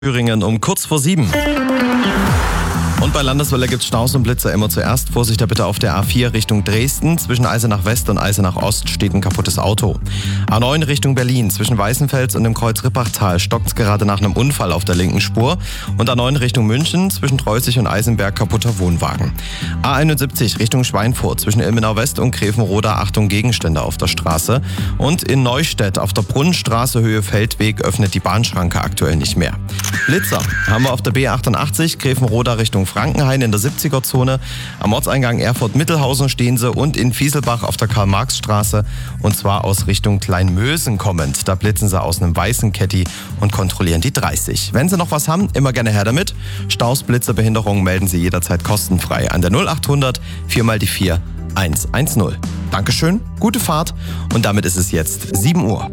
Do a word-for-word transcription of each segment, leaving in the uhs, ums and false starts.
Thüringen um kurz vor sieben. Und bei Landeswelle gibt es Staus und Blitzer immer zuerst. Vorsicht da bitte auf der A vier Richtung Dresden. Zwischen Eisenach West und Eisenach Ost steht ein kaputtes Auto. A neun Richtung Berlin. Zwischen Weißenfels und dem Kreuz Rippachtal stockt es gerade nach einem Unfall auf der linken Spur. Und A neun Richtung München. Zwischen Treusig und Eisenberg kaputter Wohnwagen. A einundsiebzig Richtung Schweinfurt. Zwischen Ilmenau West und Grevenroda Achtung Gegenstände auf der Straße. Und in Neustädt auf der Brunnenstraße Höhe Feldweg öffnet die Bahnschranke aktuell nicht mehr. Blitzer haben wir auf der B achtundachtzig Grevenroda Richtung Frankenhain in der siebziger-Zone. Am Ortseingang Erfurt-Mittelhausen stehen sie und in Fieselbach auf der Karl-Marx-Straße und zwar aus Richtung Kleinmösen kommend. Da blitzen sie aus einem weißen Caddy und kontrollieren die dreißig. Wenn Sie noch was haben, immer gerne her damit. Staus, Blitzer, Behinderungen melden Sie jederzeit kostenfrei an der null achthundert vier mal die vier eins eins null. Dankeschön, gute Fahrt und damit ist es jetzt sieben Uhr.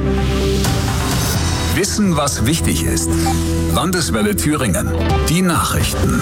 Wissen, was wichtig ist. Landeswelle Thüringen. Die Nachrichten.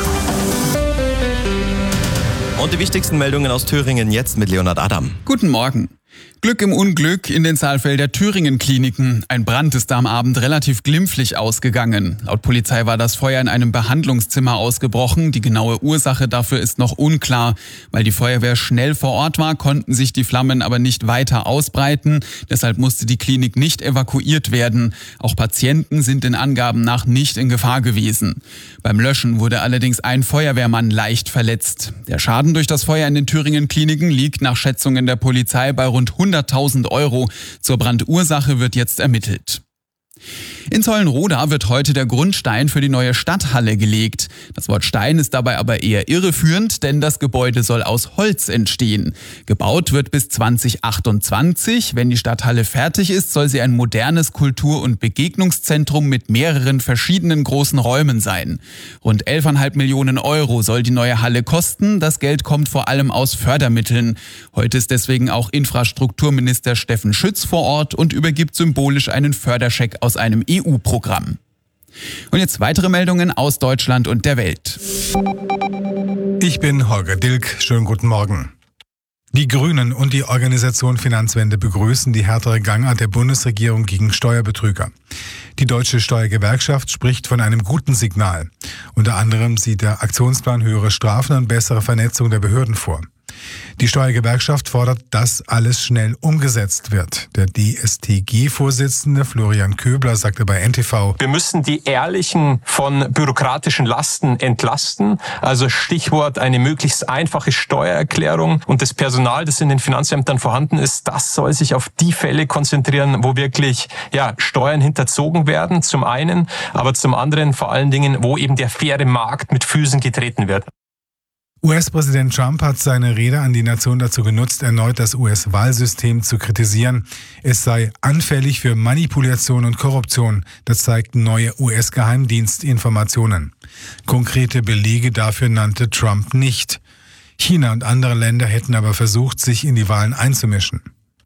Und die wichtigsten Meldungen aus Thüringen jetzt mit Leonhard Adam. Guten Morgen. Glück im Unglück in den Saalfelder Thüringen-Kliniken. Ein Brand ist da am Abend relativ glimpflich ausgegangen. Laut Polizei war das Feuer in einem Behandlungszimmer ausgebrochen. Die genaue Ursache dafür ist noch unklar. Weil die Feuerwehr schnell vor Ort war, konnten sich die Flammen aber nicht weiter ausbreiten. Deshalb musste die Klinik nicht evakuiert werden. Auch Patienten sind den Angaben nach nicht in Gefahr gewesen. Beim Löschen wurde allerdings ein Feuerwehrmann leicht verletzt. Der Schaden durch das Feuer in den Thüringen-Kliniken liegt nach Schätzungen der Polizei bei rund hunderttausend Euro. Zur Brandursache wird jetzt ermittelt. In Zollenroda wird heute der Grundstein für die neue Stadthalle gelegt. Das Wort Stein ist dabei aber eher irreführend, denn das Gebäude soll aus Holz entstehen. Gebaut wird bis zwanzig achtundzwanzig. Wenn die Stadthalle fertig ist, soll sie ein modernes Kultur- und Begegnungszentrum mit mehreren verschiedenen großen Räumen sein. Rund elf Komma fünf Millionen Euro soll die neue Halle kosten. Das Geld kommt vor allem aus Fördermitteln. Heute ist deswegen auch Infrastrukturminister Steffen Schütz vor Ort und übergibt symbolisch einen Förderscheck aus einem E U-Programm. Und jetzt weitere Meldungen aus Deutschland und der Welt. Ich bin Holger Dilk. Schönen guten Morgen. Die Grünen und die Organisation Finanzwende begrüßen die härtere Gangart der Bundesregierung gegen Steuerbetrüger. Die Deutsche Steuergewerkschaft spricht von einem guten Signal. Unter anderem sieht der Aktionsplan höhere Strafen und bessere Vernetzung der Behörden vor. Die Steuergewerkschaft fordert, dass alles schnell umgesetzt wird. Der D S T G-Vorsitzende Florian Köbler sagte bei N T V: Wir müssen die Ehrlichen von bürokratischen Lasten entlasten. Also Stichwort eine möglichst einfache Steuererklärung. Und das Personal, das in den Finanzämtern vorhanden ist, das soll sich auf die Fälle konzentrieren, wo wirklich ja, Steuern hinterzogen werden, zum einen, aber zum anderen vor allen Dingen, wo eben der faire Markt mit Füßen getreten wird. U S-Präsident Trump hat seine Rede an die Nation dazu genutzt, erneut das U S-Wahlsystem zu kritisieren. Es sei anfällig für Manipulation und Korruption. Das zeigten neue U S-Geheimdienstinformationen. Konkrete Belege dafür nannte Trump nicht. China und andere Länder hätten aber versucht, sich in die Wahlen einzumischen.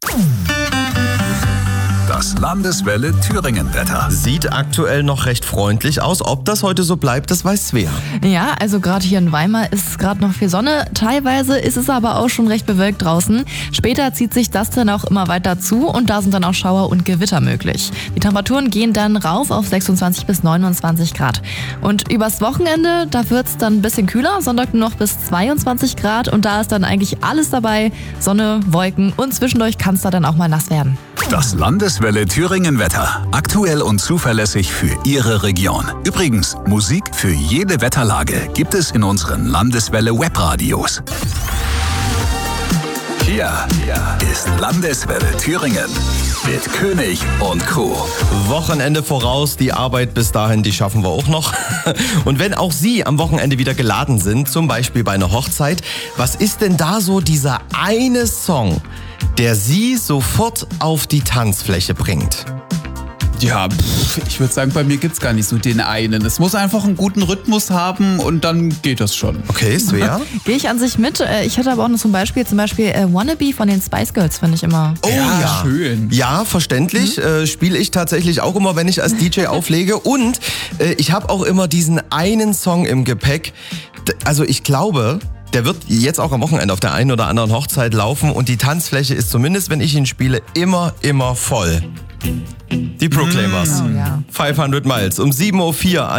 Das Landeswelle Thüringen-Wetter. Sieht aktuell noch recht freundlich aus. Ob das heute so bleibt, das weiß Svea. Ja, also gerade hier in Weimar ist gerade noch viel Sonne. Teilweise ist es aber auch schon recht bewölkt draußen. Später zieht sich das dann auch immer weiter zu und da sind dann auch Schauer und Gewitter möglich. Die Temperaturen gehen dann rauf auf sechsundzwanzig bis neunundzwanzig Grad. Und übers Wochenende, da wird es dann ein bisschen kühler. Sonntag nur noch bis zweiundzwanzig Grad und da ist dann eigentlich alles dabei. Sonne, Wolken und zwischendurch kann es da dann auch mal nass werden. Das Landeswelle Thüringen-Wetter. Aktuell und zuverlässig für Ihre Region. Übrigens, Musik für jede Wetterlage gibt es in unseren Landeswelle Webradios. Hier ist Landeswelle Thüringen mit König und Co. Wochenende voraus, die Arbeit bis dahin, die schaffen wir auch noch. Und wenn auch Sie am Wochenende wieder geladen sind, zum Beispiel bei einer Hochzeit, was ist denn da so dieser eine Song, der Sie sofort auf die Tanzfläche bringt? Ja, pff, ich würde sagen, bei mir gibt's gar nicht so den einen. Es muss einfach einen guten Rhythmus haben und dann geht das schon. Okay, Svea? Gehe ich an sich mit. Ich hatte aber auch noch zum Beispiel, zum Beispiel äh, Wannabe von den Spice Girls, finde ich immer. Oh ja, ja. Schön. Ja, verständlich. Mhm. Äh, Spiele ich tatsächlich auch immer, wenn ich als D J auflege. Und äh, ich habe auch immer diesen einen Song im Gepäck. Also ich glaube, der wird jetzt auch am Wochenende auf der einen oder anderen Hochzeit laufen und die Tanzfläche ist zumindest, wenn ich ihn spiele, immer, immer voll. Die Proclaimers. Oh, ja. fünfhundert Miles. Um sieben Uhr vier